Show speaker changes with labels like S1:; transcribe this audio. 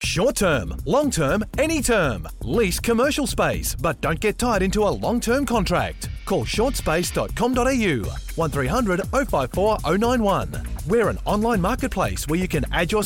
S1: Short term, long term, any term. Lease commercial space, but don't get tied into a long-term contract. Call shortspace.com.au 1300 054 091. We're an online marketplace where you can add your